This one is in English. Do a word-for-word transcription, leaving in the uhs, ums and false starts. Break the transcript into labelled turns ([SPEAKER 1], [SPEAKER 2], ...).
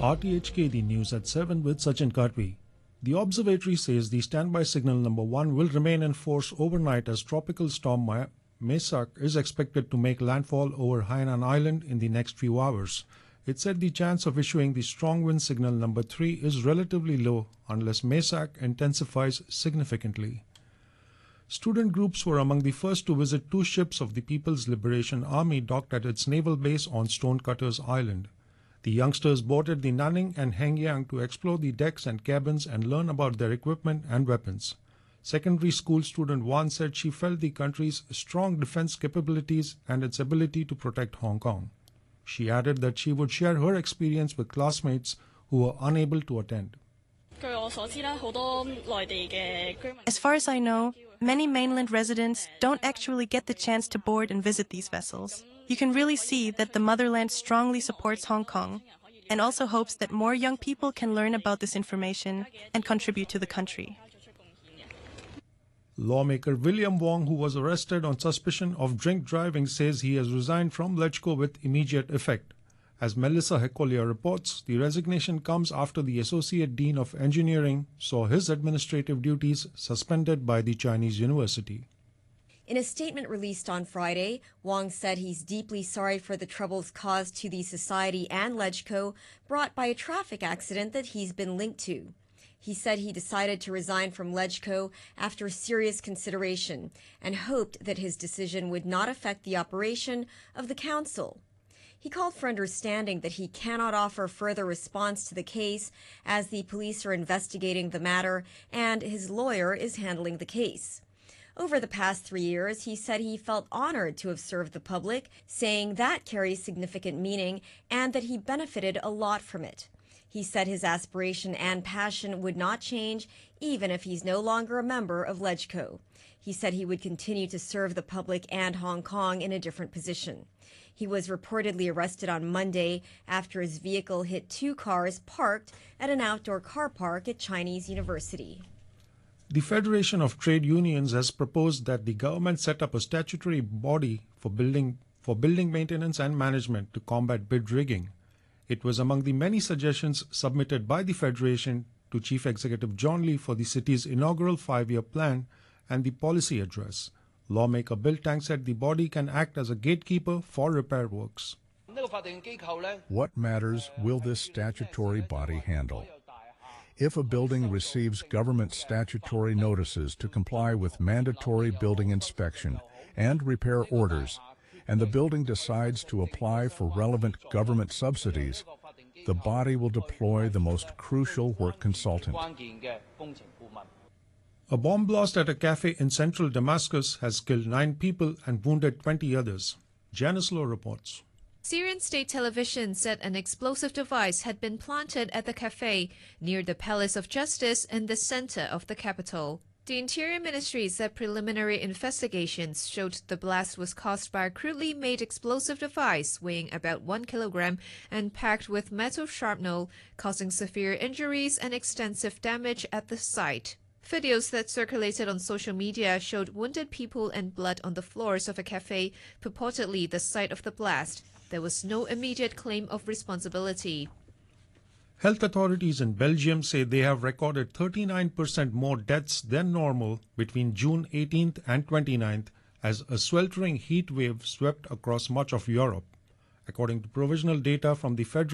[SPEAKER 1] R T H K, the news at seven with Sachin Katwi. The observatory says the standby signal number one will remain in force overnight as tropical storm Mesak is expected to make landfall over Hainan Island in the next few hours. It said the chance of issuing the strong wind signal number three is relatively low unless Mesak intensifies significantly. Student groups were among the first to visit two ships of the People's Liberation Army docked at its naval base on Stonecutters Island. The youngsters boarded the Nanning and Hengyang to explore the decks and cabins and learn about their equipment and weapons. Secondary school student Wan said she felt the country's strong defense capabilities and its ability to protect Hong Kong. She added that she would share her experience with classmates who were unable to attend.
[SPEAKER 2] As far as I know, many mainland residents don't actually get the chance to board and visit these vessels. You can really see that the motherland strongly supports Hong Kong and also hopes that more young people can learn about this information and contribute to the country.
[SPEAKER 1] Lawmaker William Wong, who was arrested on suspicion of drink driving, says he has resigned from LegCo with immediate effect. As Melissa Hekolia reports, the resignation comes after the Associate Dean of Engineering saw his administrative duties suspended by the Chinese university.
[SPEAKER 3] In a statement released on Friday, Wong said he's deeply sorry for the troubles caused to the society and LegCo brought by a traffic accident that he's been linked to. He said he decided to resign from LegCo after serious consideration and hoped that his decision would not affect the operation of the council. He called for understanding that he cannot offer further response to the case as the police are investigating the matter and his lawyer is handling the case. Over the past three years, he said he felt honored to have served the public, saying that carries significant meaning and that he benefited a lot from it. He said his aspiration and passion would not change even if he's no longer a member of LegCo. He said he would continue to serve the public and Hong Kong in a different position. He was reportedly arrested on Monday after his vehicle hit two cars parked at an outdoor car park at Chinese University.
[SPEAKER 1] The Federation of Trade Unions has proposed that the government set up a statutory body for building, for building maintenance and management to combat bid rigging. It was among the many suggestions submitted by the Federation to Chief Executive John Lee for the city's inaugural five-year plan and the policy address. Lawmaker Bill Tang said the body can act as a gatekeeper for repair works.
[SPEAKER 4] What matters will this statutory body handle? If a building receives government statutory notices to comply with mandatory building inspection and repair orders, and the building decides to apply for relevant government subsidies, the body will deploy the most crucial work consultant.
[SPEAKER 1] A bomb blast at a cafe in central Damascus has killed nine people and wounded twenty others. Janice Lowe reports.
[SPEAKER 5] Syrian state television said an explosive device had been planted at the cafe near the Palace of Justice in the center of the capital. The Interior Ministry said preliminary investigations showed the blast was caused by a crudely made explosive device weighing about one kilogram and packed with metal shrapnel, causing severe injuries and extensive damage at the site. Videos that circulated on social media showed wounded people and blood on the floors of a cafe, purportedly the site of the blast. There was no immediate claim of responsibility.
[SPEAKER 1] Health authorities in Belgium say they have recorded thirty-nine percent more deaths than normal between June eighteenth and twenty-ninth as a sweltering heat wave swept across much of Europe. According to provisional data from the Federal